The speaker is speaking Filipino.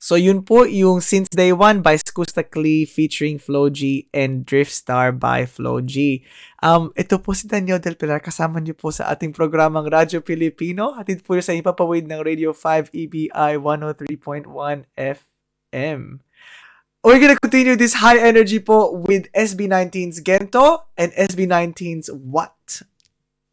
So yun po yung Since Day One by Skusta Klee featuring Flo G and Driftstar by Flo G. Ito po si Daniel Del Pilar, kasama niyo po sa ating programang Radyo Pilipino. Hatid po sa ipapawid ng Radio 5 EBI 103.1 FM. We're gonna continue this high energy po with SB19's Gento and SB19's What?